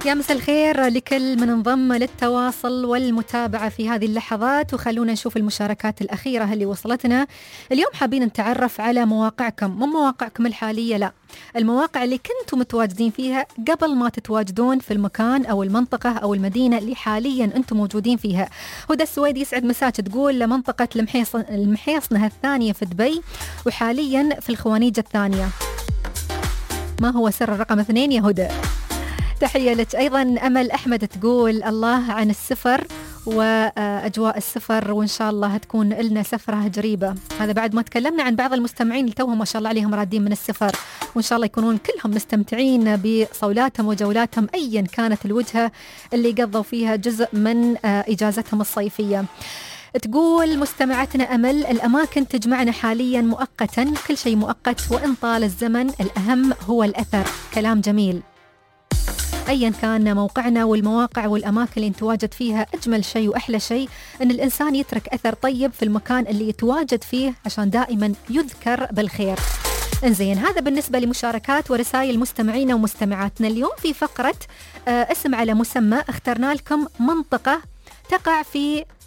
يا مساء الخير لكل من انضم للتواصل والمتابعة في هذه اللحظات، وخلونا نشوف المشاركات الأخيرة اللي وصلتنا. اليوم حابين نتعرف على مواقعكم، مو مواقعكم الحالية، لا، المواقع اللي كنتم متواجدين فيها قبل ما تتواجدون في المكان أو المنطقة أو المدينة اللي حاليا أنتم موجودين فيها. هدى السويدي يسعد مساك، تقول منطقة المحيصنة الثانية في دبي، وحاليا في الخوانيج الثانية. ما هو سر الرقم 2 يا هدى؟ تحية لك. أيضا أمل أحمد تقول الله عن السفر وأجواء السفر، وإن شاء الله تكون لنا سفرة قريبة. هذا بعد ما تكلمنا عن بعض المستمعين اللي توهم ما شاء الله عليهم رادين من السفر، وإن شاء الله يكونون كلهم مستمتعين بصولاتهم وجولاتهم أيا كانت الوجهة اللي قضوا فيها جزء من إجازتهم الصيفية. تقول مستمعتنا أمل الأماكن تجمعنا حاليا مؤقتا، كل شيء مؤقت وإن طال الزمن الأهم هو الأثر. كلام جميل. أيا كان موقعنا والمواقع والأماكن اللي نتواجد فيها، أجمل شيء وأحلى شيء أن الإنسان يترك أثر طيب في المكان اللي يتواجد فيه عشان دائما يذكر بالخير. انزين، هذا بالنسبة لمشاركات ورسائل مستمعينا ومستمعاتنا. اليوم في فقرة اسم على مسمى اخترنا لكم منطقة تقع في